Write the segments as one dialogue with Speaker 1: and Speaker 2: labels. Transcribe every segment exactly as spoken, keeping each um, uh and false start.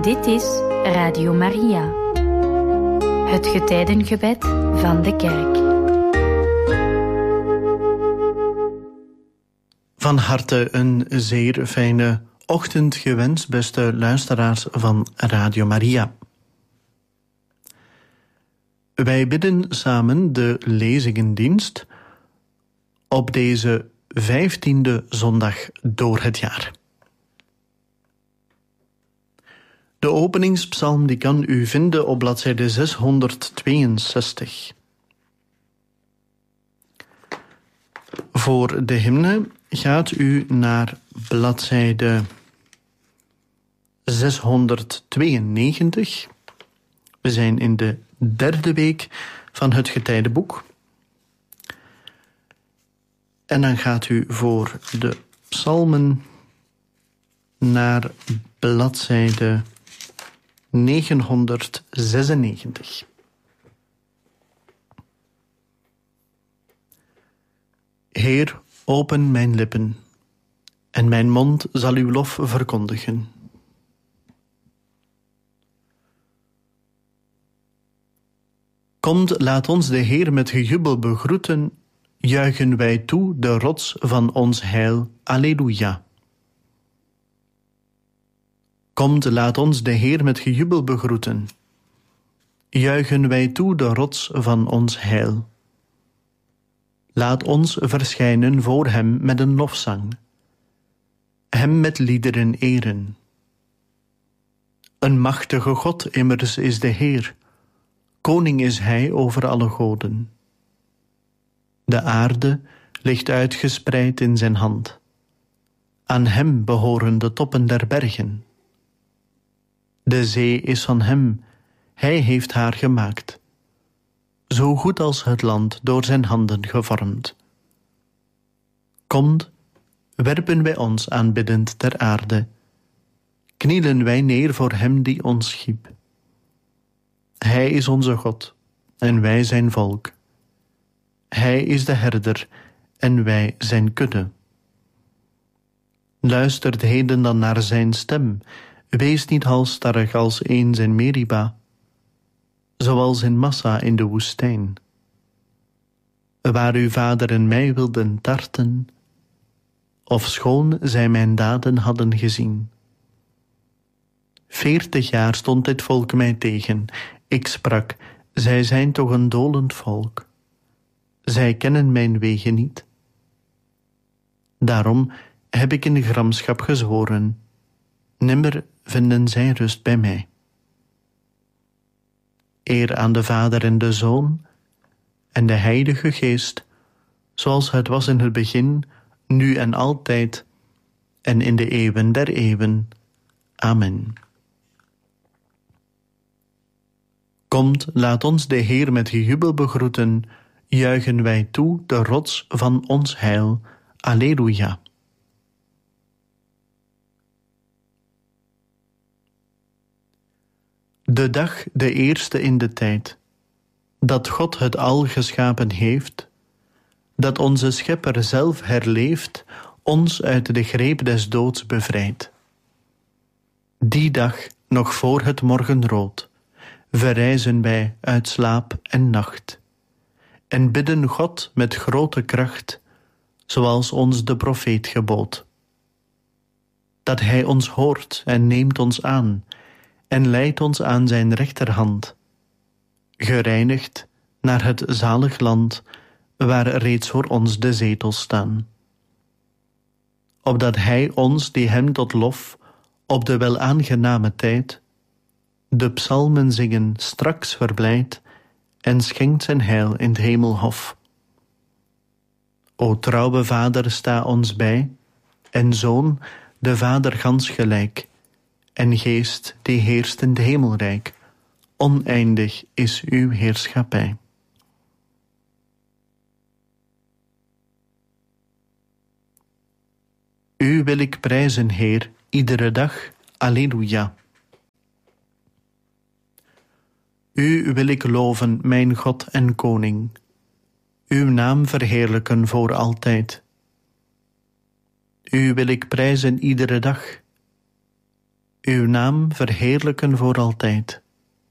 Speaker 1: Dit is Radio Maria, het getijdengebed van de kerk.
Speaker 2: Van harte een zeer fijne ochtend gewenst, beste luisteraars van Radio Maria. Wij bidden samen de lezingendienst op deze vijftiende zondag door het jaar. De openingspsalm die kan u vinden op bladzijde zeshonderdtweeënzestig. Voor de hymne gaat u naar bladzijde zeshonderdtweeënnegentig. We zijn in de derde week van het getijdenboek. En dan gaat u voor de psalmen naar bladzijde negenhonderdzesennegentig. Heer, open mijn lippen, en mijn mond zal uw lof verkondigen. Komt, laat ons de Heer met gejubel begroeten, juichen wij toe de rots van ons heil. Alleluia. Komt, laat ons de Heer met gejubel begroeten, juichen wij toe de rots van ons heil. Laat ons verschijnen voor hem met een lofzang, hem met liederen eren. Een machtige God immers is de Heer, koning is hij over alle goden. De aarde ligt uitgespreid in zijn hand, aan hem behoren de toppen der bergen. De zee is van hem, hij heeft haar gemaakt, zo goed als het land door zijn handen gevormd. Komt, werpen wij ons aanbiddend ter aarde, knielen wij neer voor hem die ons schiep. Hij is onze God, en wij zijn volk. Hij is de herder, en wij zijn kudde. Luistert heden dan naar zijn stem, wees niet halsstarrig als eens in Meriba, zoals in Massa in de woestijn, waar uw vader en mij wilden tarten, ofschoon zij mijn daden hadden gezien. Veertig jaar stond dit volk mij tegen. Ik sprak, zij zijn toch een dolend volk. Zij kennen mijn wegen niet. Daarom heb ik in gramschap gezworen, nimmer vinden zij rust bij mij. Eer aan de Vader en de Zoon en de Heilige Geest, zoals het was in het begin, nu en altijd, en in de eeuwen der eeuwen. Amen. Komt, laat ons de Heer met gejubel begroeten, juichen wij toe de rots van ons heil. Alleluia. De dag, de eerste in de tijd, dat God het al geschapen heeft, dat onze Schepper zelf herleeft, ons uit de greep des doods bevrijdt. Die dag, nog voor het morgenrood, verrijzen wij uit slaap en nacht, en bidden God met grote kracht, zoals ons de profeet gebood. Dat hij ons hoort en neemt ons aan, en leidt ons aan zijn rechterhand, gereinigd naar het zalig land, waar reeds voor ons de zetels staan. Opdat hij ons, die hem tot lof, op de welaangename tijd, de psalmen zingen straks verblijdt, en schenkt zijn heil in het hemelhof. O trouwe Vader, sta ons bij, en Zoon, de Vader gans gelijk, en Geest, die heerst in het hemelrijk, oneindig is uw heerschappij. U wil ik prijzen, Heer, iedere dag. Alleluia. U wil ik loven, mijn God en Koning, uw naam verheerlijken voor altijd. U wil ik prijzen iedere dag. uw naam verheerlijken voor altijd.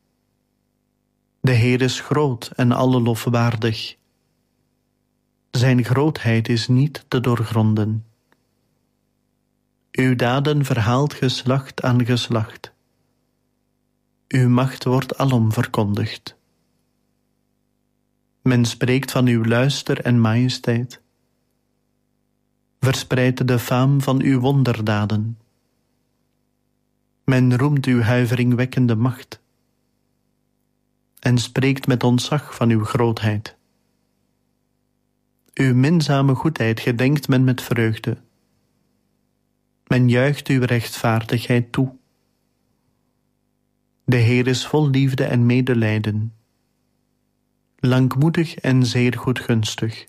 Speaker 2: De Heer is groot en alle lof waardig. Zijn grootheid is niet te doorgronden. Uw daden verhaalt geslacht aan geslacht. Uw macht wordt alom verkondigd. Men spreekt van uw luister en majesteit. Verspreidt de faam van uw wonderdaden. Men roemt uw huiveringwekkende macht en spreekt met ontzag van uw grootheid. Uw minzame goedheid gedenkt men met vreugde. Men juicht uw rechtvaardigheid toe. De Heer is vol liefde en medelijden, langmoedig en zeer goedgunstig.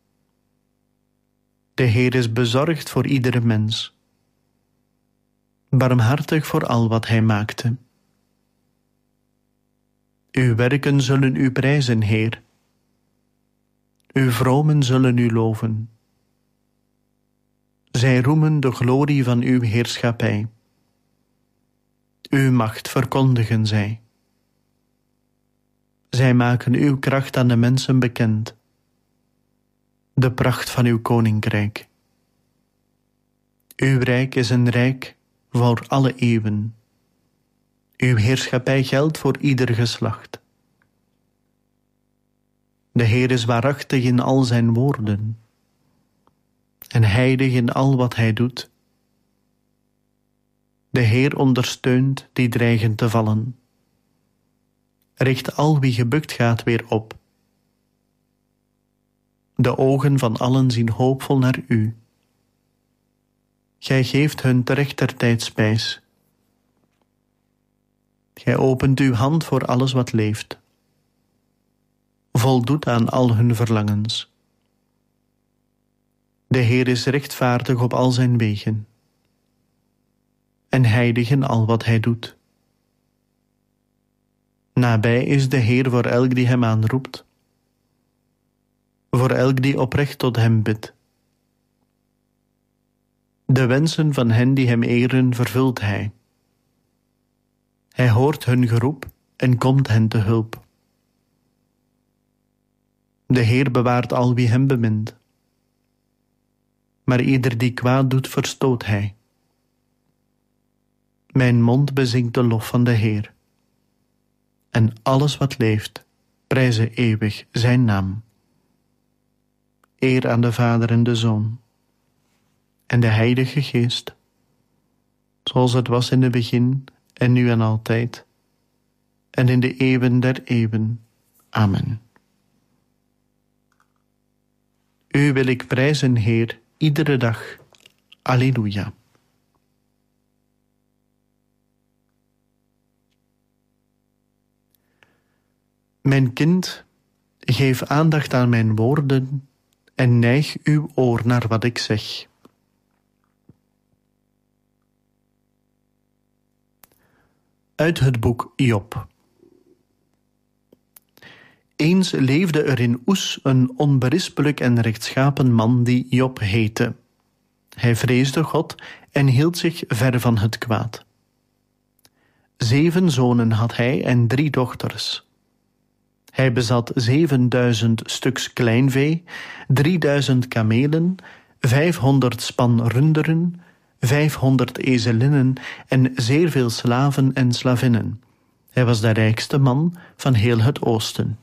Speaker 2: De Heer is bezorgd voor iedere mens, barmhartig voor al wat hij maakte. Uw werken zullen u prijzen, Heer. Uw vromen zullen u loven. Zij roemen de glorie van uw heerschappij. Uw macht verkondigen zij. Zij maken uw kracht aan de mensen bekend, de pracht van uw koninkrijk. Uw rijk is een rijk voor alle eeuwen. Uw heerschappij geldt voor ieder geslacht. De Heer is waarachtig in al zijn woorden en heilig in al wat hij doet. De Heer ondersteunt die dreigen te vallen, richt al wie gebukt gaat weer op. De ogen van allen zien hoopvol naar u. Gij geeft hun terechtertijd spijs. Gij opent uw hand voor alles wat leeft, voldoet aan al hun verlangens. De Heer is rechtvaardig op al zijn wegen en heilig in al wat hij doet. Nabij is de Heer voor elk die hem aanroept, voor elk die oprecht tot hem bidt. De wensen van hen die hem eren vervult hij. Hij hoort hun geroep en komt hen te hulp. De Heer bewaart al wie hem bemint, maar ieder die kwaad doet verstoot hij. Mijn mond bezingt de lof van de Heer, en alles wat leeft prijze eeuwig zijn naam. Eer aan de Vader en de Zoon en de Heilige Geest, zoals het was in het begin en nu en altijd en in de eeuwen der eeuwen. Amen. U wil ik prijzen, Heer, iedere dag. Alleluia. Mijn kind, geef aandacht aan mijn woorden en neig uw oor naar wat ik zeg. Uit het boek Job. Eens leefde er in Oes een onberispelijk en rechtschapen man die Job heette. Hij vreesde God en hield zich ver van het kwaad. Zeven zonen had hij en drie dochters. Hij bezat zevenduizend stuks kleinvee, drieduizend kamelen, vijfhonderd span runderen, vijfhonderd ezelinnen en zeer veel slaven en slavinnen. Hij was de rijkste man van heel het oosten.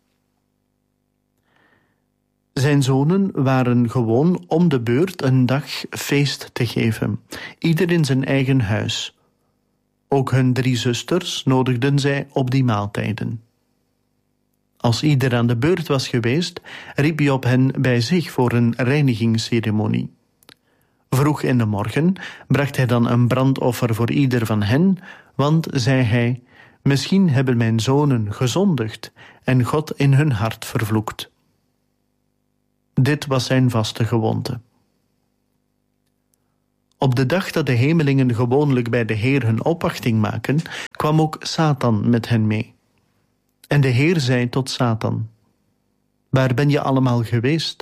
Speaker 2: Zijn zonen waren gewoon om de beurt een dag feest te geven, ieder in zijn eigen huis. Ook hun drie zusters nodigden zij op die maaltijden. Als ieder aan de beurt was geweest, riep Job hen bij zich voor een reinigingsceremonie. Vroeg in de morgen bracht hij dan een brandoffer voor ieder van hen, want, zei hij, misschien hebben mijn zonen gezondigd en God in hun hart vervloekt. Dit was zijn vaste gewoonte. Op de dag dat de hemelingen gewoonlijk bij de Heer hun opwachting maken, kwam ook Satan met hen mee. En de Heer zei tot Satan, waar ben je allemaal geweest?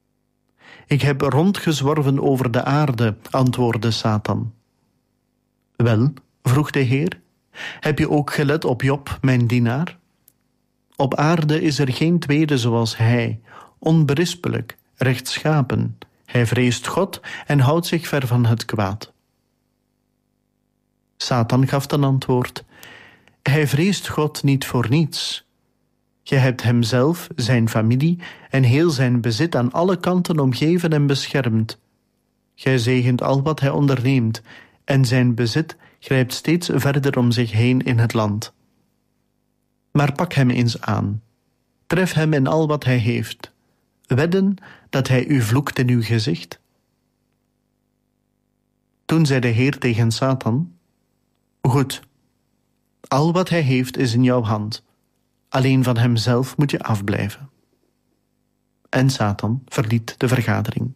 Speaker 2: Ik heb rondgezworven over de aarde, antwoordde Satan. Wel, vroeg de Heer, heb je ook gelet op Job, mijn dienaar? Op aarde is er geen tweede zoals hij, onberispelijk, rechtschapen. Hij vreest God en houdt zich ver van het kwaad. Satan gaf ten antwoord: hij vreest God niet voor niets. Je hebt hemzelf, zijn familie en heel zijn bezit aan alle kanten omgeven en beschermd. Gij zegent al wat hij onderneemt, en zijn bezit grijpt steeds verder om zich heen in het land. Maar pak hem eens aan. Tref hem in al wat hij heeft. Wedden dat hij u vloekt in uw gezicht. Toen zei de Heer tegen Satan: goed, al wat hij heeft is in jouw hand. Alleen van hemzelf moet je afblijven. En Satan verliet de vergadering.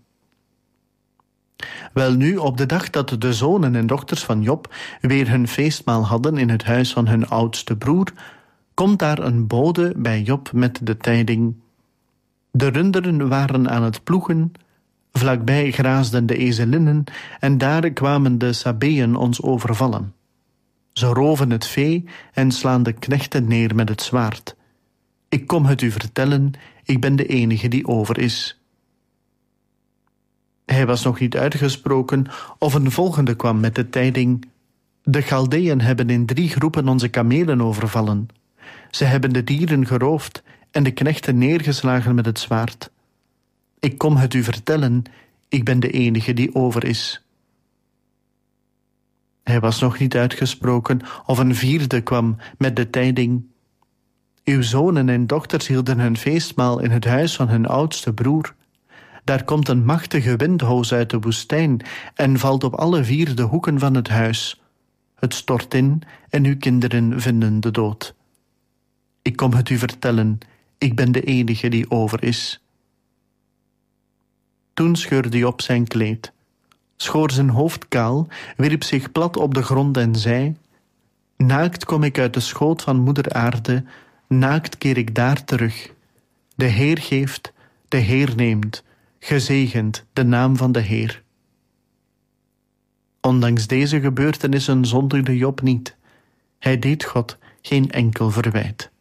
Speaker 2: Welnu, op de dag dat de zonen en dochters van Job weer hun feestmaal hadden in het huis van hun oudste broer, komt daar een bode bij Job met de tijding: de runderen waren aan het ploegen, vlakbij graasden de ezelinnen, en daar kwamen de Sabeeën ons overvallen. Ze roven het vee en slaan de knechten neer met het zwaard. Ik kom het u vertellen, ik ben de enige die over is. Hij was nog niet uitgesproken of een volgende kwam met de tijding: de Chaldeeën hebben in drie groepen onze kamelen overvallen. Ze hebben de dieren geroofd en de knechten neergeslagen met het zwaard. Ik kom het u vertellen, ik ben de enige die over is. Hij was nog niet uitgesproken of een vierde kwam met de tijding: uw zonen en dochters hielden hun feestmaal in het huis van hun oudste broer. Daar komt een machtige windhoos uit de woestijn en valt op alle vier de hoeken van het huis. Het stort in en uw kinderen vinden de dood. Ik kom het u vertellen, ik ben de enige die over is. Toen scheurde Job zijn kleed, schoor zijn hoofd kaal, wierp zich plat op de grond en zei: naakt kom ik uit de schoot van moeder aarde, naakt keer ik daar terug. De Heer geeft, de Heer neemt, gezegend de naam van de Heer. Ondanks deze gebeurtenissen zondigde Job niet. Hij deed God geen enkel verwijt.